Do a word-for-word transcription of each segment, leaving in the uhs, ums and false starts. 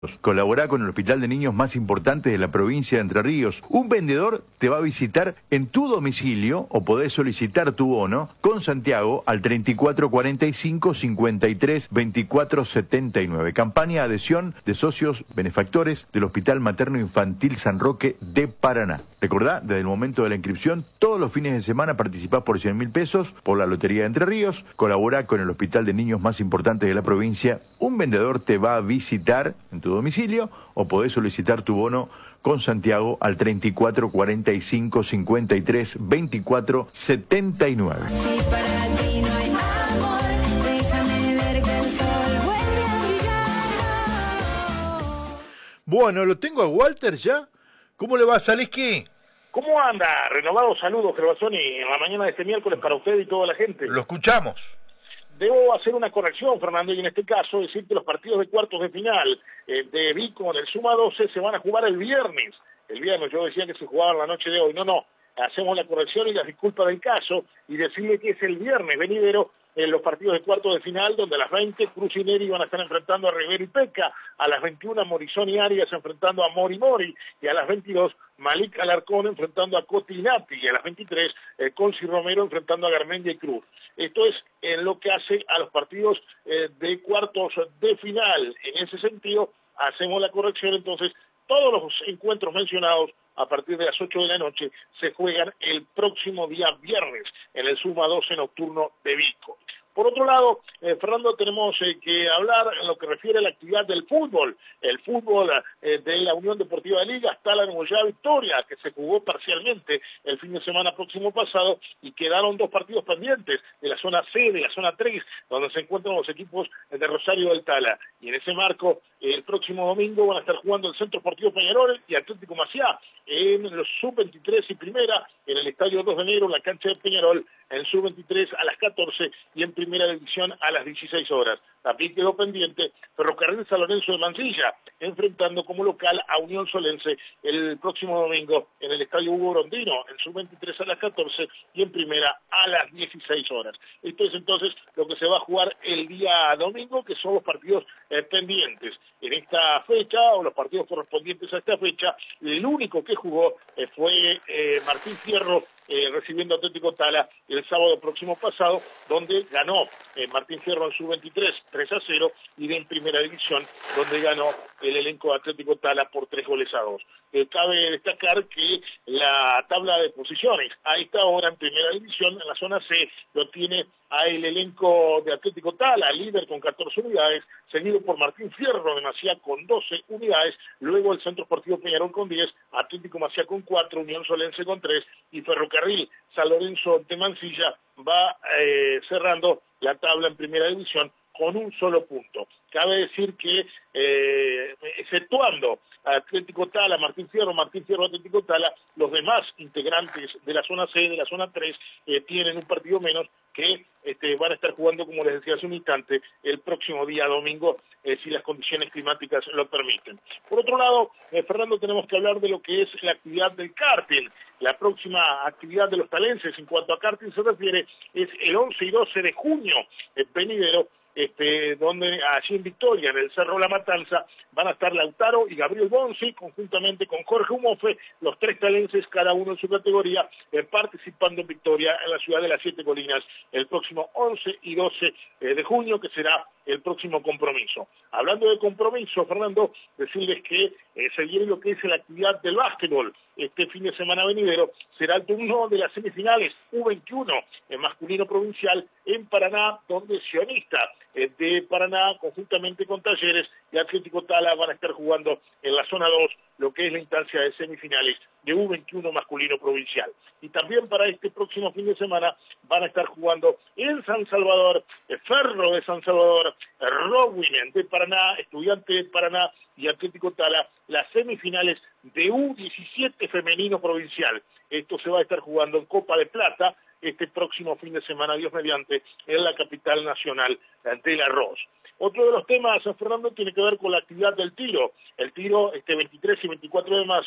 Colabora con el hospital de niños más importante de la provincia de Entre Ríos. Un vendedor te va a visitar en tu domicilio o podés solicitar tu bono con Santiago al treinta y cuatro cuarenta y cinco, cincuenta y tres, veinticuatro setenta y nueve. Campaña de adhesión de socios benefactores del Hospital Materno Infantil San Roque de Paraná. Recordá, desde el momento de la inscripción, todos los fines de semana participás por cien mil pesos por la Lotería de Entre Ríos. Colabora con el hospital de niños más importante de la provincia. Un vendedor te va a visitar en tu domicilio o podés solicitar tu bono con Santiago al treinta y cuatro cuarenta y cinco, cincuenta y tres, veinticuatro setenta y nueve. Si para ti no hay amor, déjame ver que el sol vuelve a brillar. Bueno, lo tengo a Walter ya. ¿Cómo le va, Zaleski? ¿Cómo anda? Renovados saludos, Gervasoni, en la mañana de este miércoles para usted y toda la gente. Lo escuchamos. Debo hacer una corrección, Fernando, y en este caso decir que los partidos de cuartos de final eh, de Vico en el Suma doce se van a jugar el viernes. El viernes yo decía que se jugaban la noche de hoy. No, no. Hacemos la corrección y las disculpas del caso y decirle que es el viernes venidero en los partidos de cuartos de final, donde a las veinte Cruz y Neri van a estar enfrentando a Rivero y Peca, a las veintiuna Morizón y Arias enfrentando a Mori Mori, y a las veintidós Malik Alarcón enfrentando a Coti y Nati, y a las veintitrés eh, Conci Romero enfrentando a Garmendia y Cruz. Esto es en lo que hace a los partidos eh, de cuartos de final. En ese sentido, hacemos la corrección, entonces todos los encuentros mencionados a partir de las ocho de la noche se juegan el próximo día viernes en el Suma doce nocturno de Vico. Por otro lado, eh, Fernando, tenemos eh, que hablar en lo que refiere a la actividad del fútbol. El fútbol eh, de la Unión Deportiva de Liga está la Nueva Victoria, que se jugó parcialmente el fin de semana próximo pasado y quedaron dos partidos pendientes de la zona C, de la zona tres, donde se encuentran los equipos de Rosario del Tala. Y en ese marco, eh, el próximo domingo van a estar jugando el Centro Sportivo Peñarol y Atlético Maciá en los sub veintitrés y primera, en el Estadio dos de enero, en la cancha de Peñarol, en sub veintitrés a las catorce y en primera división a las dieciséis horas. También quedó pendiente Ferrocarril San Lorenzo de Mansilla, enfrentando como local a Unión Solense el próximo domingo en el Estadio Hugo Grondino, en sub veintitrés a las catorce y en primera a las dieciséis horas. Esto es entonces lo que se va a jugar el día domingo, que son los partidos eh, pendientes. En esta fecha, o los partidos correspondientes a esta fecha, el único que jugó eh, fue eh, Martín Fierro, eh, recibiendo Atlético Tala el sábado próximo pasado, donde ganó eh, Martín Fierro en sub veintitrés tres a cero, y en primera división, donde ganó el elenco de Atlético Tala por tres goles a dos. Eh, cabe destacar que la tabla de posiciones a esta hora en primera división, en la zona C, lo tiene a el elenco de Atlético Tala, líder con catorce unidades, seguido por Martín Fierro de Maciá con doce unidades, luego el Centro Sportivo Peñarol con diez, Atlético Maciá con cuatro, Unión Solense con tres, y Ferrocarril San Lorenzo de Mansilla va eh, cerrando la tabla en primera división con un solo punto. Cabe decir que, eh, exceptuando a Atlético Tala, Martín Fierro, Martín Fierro, Atlético Tala, los demás integrantes de la zona C, de la zona tres, eh, tienen un partido menos que este, van a estar jugando, como les decía hace un instante, el próximo día domingo, eh, si las condiciones climáticas lo permiten. Por otro lado, eh, Fernando, tenemos que hablar de lo que es la actividad del karting. La próxima actividad de los talenses en cuanto a karting se refiere es el once y doce de junio, en venidero, Este, donde allí en Victoria, en el Cerro La Matanza, van a estar Lautaro y Gabriel Bonzi, conjuntamente con Jorge Humofe, los tres talenses, cada uno en su categoría, eh, participando en Victoria, en la ciudad de las Siete Colinas, el próximo once y doce eh, de junio, que será el próximo compromiso. Hablando de compromiso, Fernando, decirles que eh, se viene lo que es la actividad del básquetbol. Este fin de semana venidero será el turno de las semifinales U veintiuno, en masculino provincial, en Paraná, donde Sionista eh, de Paraná, conjuntamente con Talleres y Atlético Tala, van a estar jugando en la zona dos, lo que es la instancia de semifinales de U veintiuno masculino provincial. Y también para este próximo fin de semana van a estar jugando en San Salvador, eh, Ferro de San Salvador, eh, Rowing de Paraná, Estudiante de Paraná y Atlético Tala, las semifinales de U diecisiete femenino provincial. Esto se va a estar jugando en Copa de Plata este próximo fin de semana, Dios mediante, en la capital nacional del arroz. Otro de los temas, Fernando, tiene que ver con la actividad del tiro. El tiro, este veintitrés y veinticuatro de marzo,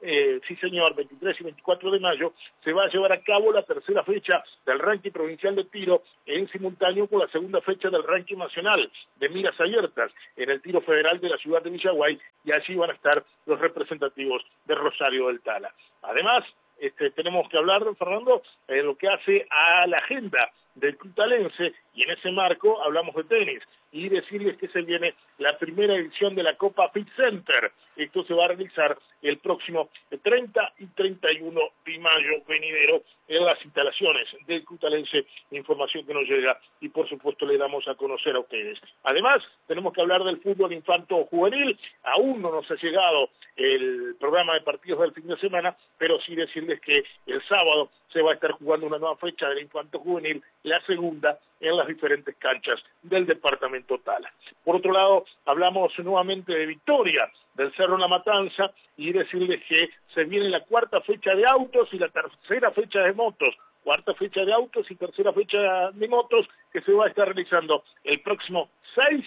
Eh, sí señor, veintitrés y veinticuatro de mayo, se va a llevar a cabo la tercera fecha del ranking provincial de tiro en simultáneo con la segunda fecha del ranking nacional de miras abiertas en el tiro federal de la ciudad de Villaguay, y allí van a estar los representativos de Rosario del Tala. Además, este, tenemos que hablar, Fernando, de eh, lo que hace a la agenda del club talense, y en ese marco hablamos de tenis, y decirles que se viene la primera edición de la Copa Fit Center. Esto se va a realizar el próximo treinta y treinta y uno de mayo venidero en las instalaciones del club talense, información que nos llega y por supuesto le damos a conocer a ustedes. Además, tenemos que hablar del fútbol infanto juvenil. Aún no nos ha llegado el programa de partidos del fin de semana, pero sí decirles que el sábado se va a estar jugando una nueva fecha del infanto juvenil, la segunda en las diferentes canchas del departamento Tala. Por otro lado, hablamos nuevamente de Victoria, del Cerro La Matanza, y decirles que se viene la cuarta fecha de autos y la tercera fecha de motos, cuarta fecha de autos y tercera fecha de motos, que se va a estar realizando el próximo seis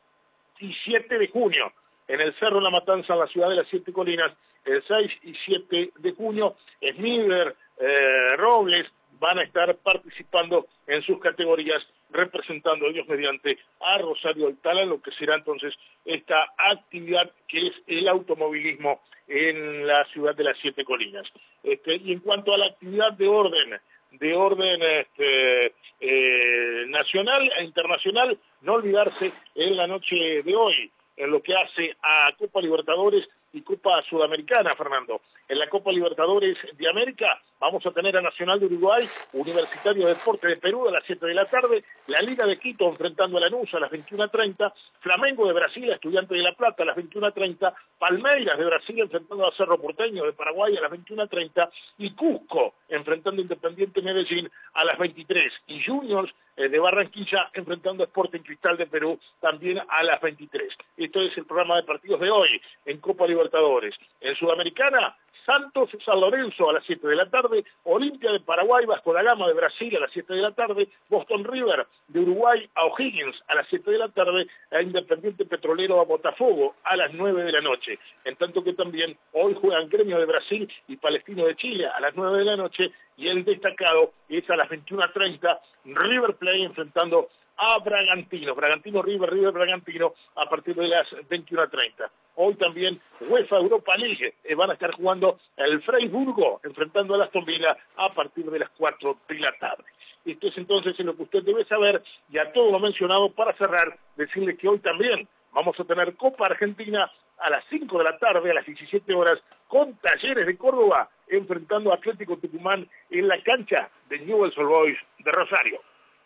y siete de junio en el Cerro La Matanza, en la ciudad de las Siete Colinas. El seis y siete de junio, Smiller, eh, Robles van a estar participando en sus categorías, representando ellos mediante a Rosario del Tala, lo que será entonces esta actividad que es el automovilismo en la ciudad de las Siete Colinas. Este, y en cuanto a la actividad de orden, de orden este, eh, nacional e internacional, no olvidarse en la noche de hoy, en lo que hace a Copa Libertadores y Copa Sudamericana, Fernando. En la Copa Libertadores de América vamos a tener a Nacional de Uruguay, Universitario de Deportes de Perú a las siete de la tarde, la Liga de Quito enfrentando a Lanús a las veintiuna treinta, Flamengo de Brasil a Estudiantes de La Plata a las veintiuna treinta, Palmeiras de Brasil enfrentando a Cerro Porteño de Paraguay a las veintiuna treinta y Cusco enfrentando a Independiente Medellín a las veintitrés, y Juniors eh, de Barranquilla enfrentando a Sporting Cristal de Perú también a las veintitrés. Esto es el programa de partidos de hoy en Copa Libertadores. En Sudamericana, Santos San Lorenzo a las siete de la tarde, Olimpia de Paraguay, Vasco da Gama de Brasil a las siete de la tarde, Boston River de Uruguay a O'Higgins a las siete de la tarde, a Independiente Petrolero a Botafogo a las nueve de la noche. En tanto que también hoy juegan Gremio de Brasil y Palestino de Chile a las nueve de la noche, y el destacado es a las veintiuna treinta, River Plate enfrentando a Bragantino, Bragantino River, River Bragantino a partir de las veintiuna treinta. Hoy también UEFA Europa League, eh, van a estar jugando el Freiburgo enfrentando a Aston Villa a partir de las cuatro de la tarde. Esto es entonces en lo que usted debe saber, y a todo lo mencionado, para cerrar, decirle que hoy también vamos a tener Copa Argentina a las cinco de la tarde, a las diecisiete horas, con Talleres de Córdoba enfrentando a Atlético Tucumán en la cancha de Newell's Old Boys de Rosario.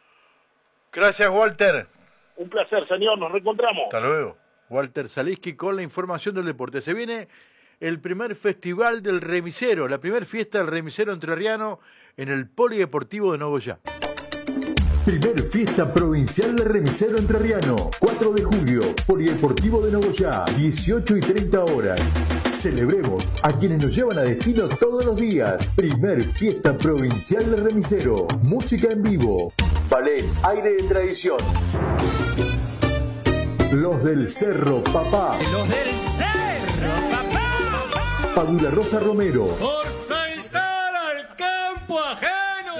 Gracias, Walter. Un placer, señor, nos reencontramos. Hasta luego. Walter Saliski con la información del deporte. Se viene el primer festival del remisero, la primera fiesta del remisero entrerriano en el Polideportivo de Nogoyá. Primer fiesta provincial del remisero entrerriano, cuatro de julio, Polideportivo de Nogoyá, dieciocho y treinta horas. Celebremos a quienes nos llevan a destino todos los días. Primer fiesta provincial del remisero, música en vivo, ballet, aire de tradición. Los del Cerro, papá. Los del Cerro, papá. Padula Rosa Romero. Por saltar al campo ajeno.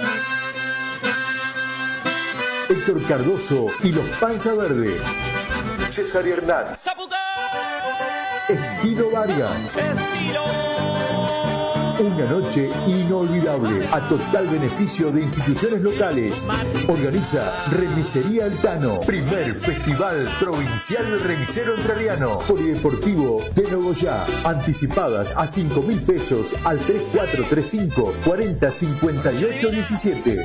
Héctor Cardoso y los Panza Verde. César Hernán. ¡Zapucá! Estilo Vargas. Estilo. Una noche inolvidable a total beneficio de instituciones locales. Organiza Remisería Altano, primer festival provincial del remisero entrerriano. Polideportivo de Nogoyá. Anticipadas a cinco mil pesos al tres cuatro tres cinco, cuarenta cincuenta y ocho diecisiete.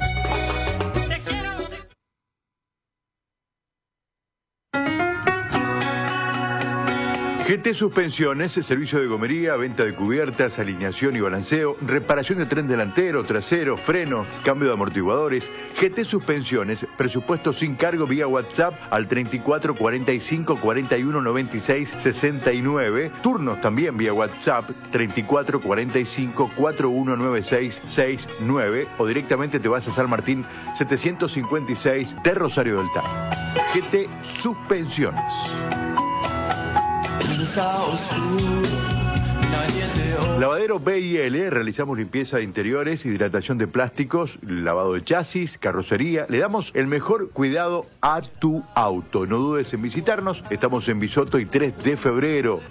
G T Suspensiones, servicio de gomería, venta de cubiertas, alineación y balanceo, reparación de tren delantero, trasero, freno, cambio de amortiguadores. G T Suspensiones, presupuesto sin cargo vía WhatsApp al treinta y cuatro cuarenta y cinco cuarenta y uno noventa y seis sesenta y nueve. Turnos también vía WhatsApp treinta y cuatro cuarenta y cinco cuarenta y uno noventa y seis sesenta y nueve, o directamente te vas a San Martín setecientos cincuenta y seis de Rosario del Tala. G T Suspensiones. Está oscuro, Lavadero B I L, realizamos limpieza de interiores, hidratación de plásticos, lavado de chasis, carrocería. Le damos el mejor cuidado a tu auto. No dudes en visitarnos. Estamos en Bisoto y tres de febrero.